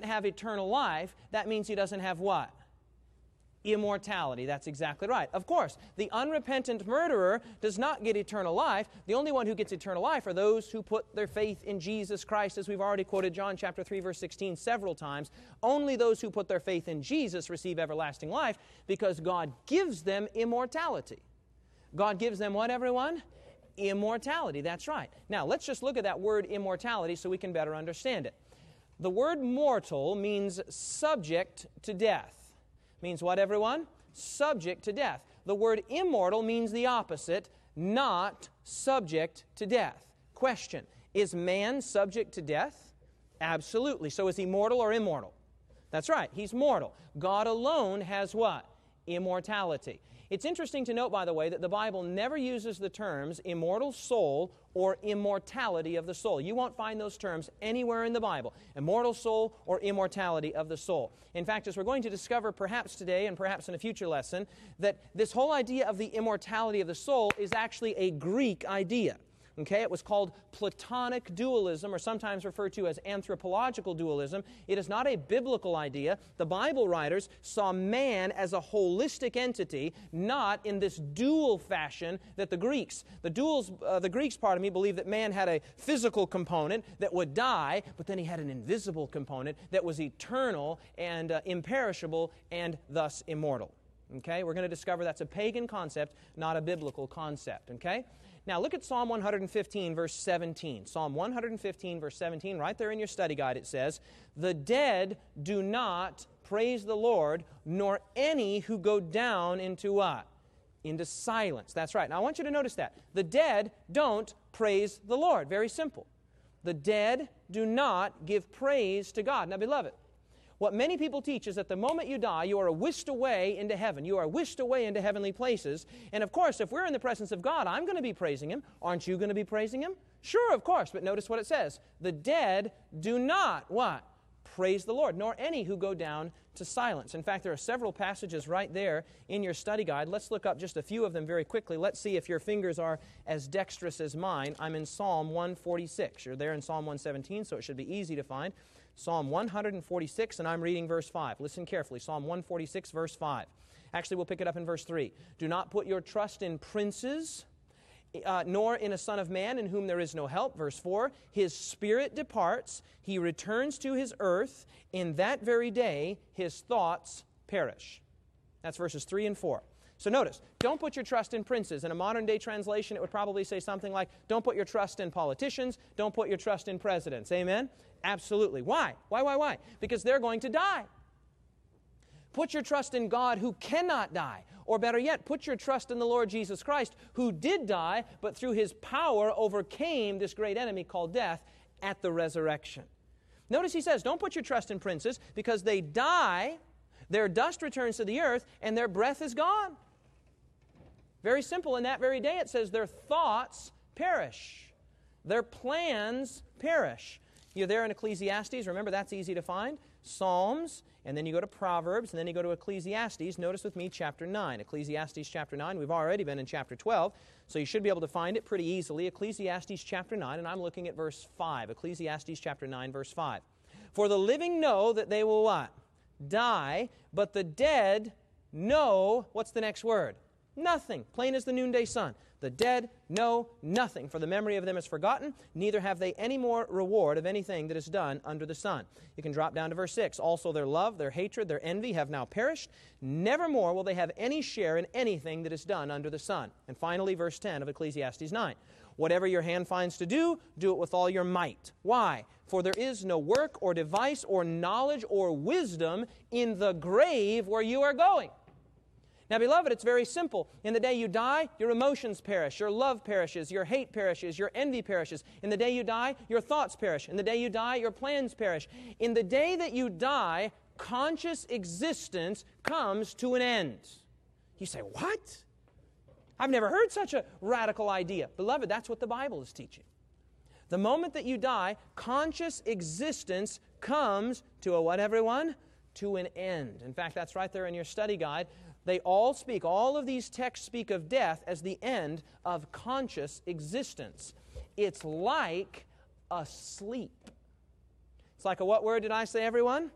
have eternal life, that means he doesn't have what? Immortality. That's exactly right. Of course, the unrepentant murderer does not get eternal life. The only one who gets eternal life are those who put their faith in Jesus Christ, as we've already quoted John chapter 3, verse 16 several times. Only those who put their faith in Jesus receive everlasting life, because God gives them immortality. God gives them what, everyone? Immortality. That's right. Now, let's just look at that word immortality so we can better understand it. The word mortal means subject to death. Means what, everyone? Subject to death. The word immortal means the opposite, not subject to death. Question, is man subject to death? Absolutely. So is he mortal or immortal? That's right, he's mortal. God alone has what? Immortality. It's interesting to note, by the way, that the Bible never uses the terms immortal soul or immortality of the soul. You won't find those terms anywhere in the Bible, immortal soul or immortality of the soul. In fact, as we're going to discover perhaps today and perhaps in a future lesson, that this whole idea of the immortality of the soul is actually a Greek idea. Okay, it was called Platonic dualism, or sometimes referred to as anthropological dualism. It is not a biblical idea. The Bible writers saw man as a holistic entity, not in this dual fashion that the Greeks. The Greeks, believed that man had a physical component that would die, but then he had an invisible component that was eternal and imperishable and thus immortal. Okay, we're going to discover that's a pagan concept, not a biblical concept. Okay? Now, look at Psalm 115, verse 17. Psalm 115, verse 17, right there in your study guide, it says, "The dead do not praise the Lord, nor any who go down into what? Into silence." That's right. Now, I want you to notice that. The dead don't praise the Lord. Very simple. The dead do not give praise to God. Now, beloved, what many people teach is that the moment you die, you are whisked away into heaven. You are whisked away into heavenly places. And of course, if we're in the presence of God, I'm going to be praising Him. Aren't you going to be praising Him? Sure, of course. But notice what it says. The dead do not, what? Praise the Lord, nor any who go down to silence. In fact, there are several passages right there in your study guide. Let's look up just a few of them very quickly. Let's see if your fingers are as dexterous as mine. I'm in Psalm 146. You're there in Psalm 117, so it should be easy to find. Psalm 146, and I'm reading verse 5. Listen carefully. Psalm 146, verse 5. Actually, we'll pick it up in verse 3. "Do not put your trust in princes, nor in a son of man in whom there is no help." Verse 4, "His spirit departs, he returns to his earth. In that very day his thoughts perish." That's verses 3 and 4. So notice, don't put your trust in princes. In a modern-day translation, it would probably say something like, don't put your trust in politicians, don't put your trust in presidents. Amen? Absolutely. Why? Why? Because they're going to die. Put your trust in God who cannot die. Or better yet, put your trust in the Lord Jesus Christ, who did die, but through His power overcame this great enemy called death at the resurrection. Notice he says, don't put your trust in princes, because they die, their dust returns to the earth, and their breath is gone. Very simple. In that very day, it says their thoughts perish. Their plans perish. You're there in Ecclesiastes. Remember, that's easy to find. Psalms, and then you go to Proverbs, and then you go to Ecclesiastes. Notice with me chapter 9. Ecclesiastes chapter 9. We've already been in chapter 12, so you should be able to find it pretty easily. Ecclesiastes chapter 9, and I'm looking at verse 5. Ecclesiastes chapter 9, verse 5. "For the living know that they will what? Die, but the dead know," what's the next word? Nothing. Plain as the noonday sun. "The dead know nothing, for the memory of them is forgotten, neither have they any more reward of anything that is done under the sun." You can drop down to verse 6. "Also their love, their hatred, their envy have now perished. Nevermore will they have any share in anything that is done under the sun." And finally, verse 10 of Ecclesiastes 9. "Whatever your hand finds to do, do it with all your might." Why? "For there is no work or device or knowledge or wisdom in the grave where you are going." Now, beloved, it's very simple. In the day you die, your emotions perish, your love perishes, your hate perishes, your envy perishes. In the day you die, your thoughts perish. In the day you die, your plans perish. In the day that you die, conscious existence comes to an end. You say, what? I've never heard such a radical idea. Beloved, that's what the Bible is teaching. The moment that you die, conscious existence comes to a what, everyone? To an end. In fact, that's right there in your study guide. They all of these texts speak of death as the end of conscious existence. It's like a sleep. It's like a what word did I say, everyone?